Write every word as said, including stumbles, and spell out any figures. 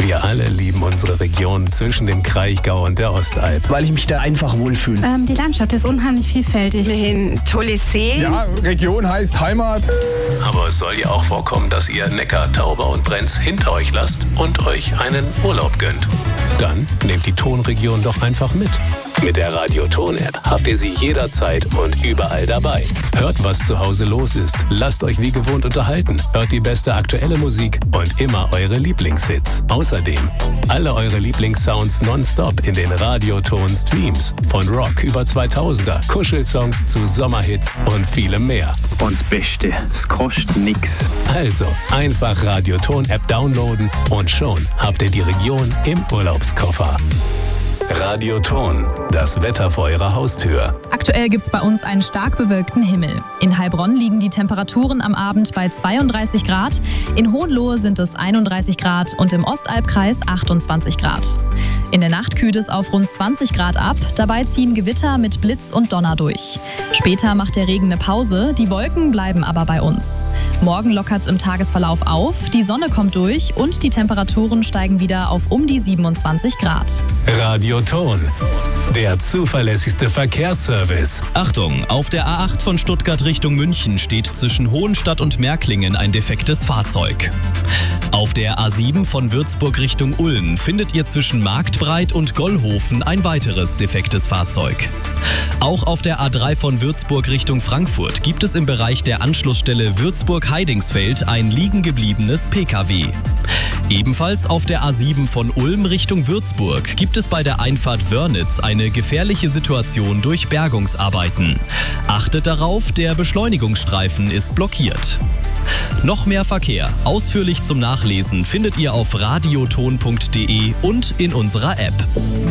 Wir alle lieben unsere Region zwischen dem Kraichgau und der Ostalb. Weil ich mich da einfach wohlfühle. Ähm, die Landschaft ist unheimlich vielfältig. Ein tolles See. Ja, Region heißt Heimat. Aber es soll ja auch vorkommen, dass ihr Neckar, Tauber und Brenz hinter euch lasst und euch einen Urlaub gönnt. Dann nehmt die Tonregion doch einfach mit. Mit der Radio-Ton-App habt ihr sie jederzeit und überall dabei. Hört, was zu Hause los ist. Lasst euch wie gewohnt unterhalten. Hört die beste aktuelle Musik und immer eure Lieblingshits. Außerdem alle eure Lieblingssounds nonstop in den Radio-Ton-Streams. Von Rock über zweitausender, Kuschelsongs zu Sommerhits und vielem mehr. Und das Beste, es kostet nix. Also einfach Radio-Ton-App downloaden und schon habt ihr die Region im Urlaubskoffer. Radio-Ton, das Wetter vor eurer Haustür. Aktuell gibt es bei uns einen stark bewölkten Himmel. In Heilbronn liegen die Temperaturen am Abend bei zweiunddreißig Grad, in Hohenlohe sind es einunddreißig Grad und im Ostalbkreis achtundzwanzig Grad. In der Nacht kühlt es auf rund zwanzig Grad ab, dabei ziehen Gewitter mit Blitz und Donner durch. Später macht der Regen eine Pause, die Wolken bleiben aber bei uns. Morgen lockert es im Tagesverlauf auf, die Sonne kommt durch und die Temperaturen steigen wieder auf um die siebenundzwanzig Grad. Radio-Ton, der zuverlässigste Verkehrsservice. Achtung, auf der A acht von Stuttgart Richtung München steht zwischen Hohenstadt und Märklingen ein defektes Fahrzeug. Auf der A sieben von Würzburg Richtung Ulm findet ihr zwischen Marktbreit und Gollhofen ein weiteres defektes Fahrzeug. Auch auf der A drei von Würzburg Richtung Frankfurt gibt es im Bereich der Anschlussstelle Würzburg-Heidingsfeld ein liegen gebliebenes P K W. Ebenfalls auf der A sieben von Ulm Richtung Würzburg gibt es bei der Einfahrt Wörnitz eine gefährliche Situation durch Bergungsarbeiten. Achtet darauf, der Beschleunigungsstreifen ist blockiert. Noch mehr Verkehr, ausführlich zum Nachlesen, findet ihr auf radioton punkt de und in unserer App.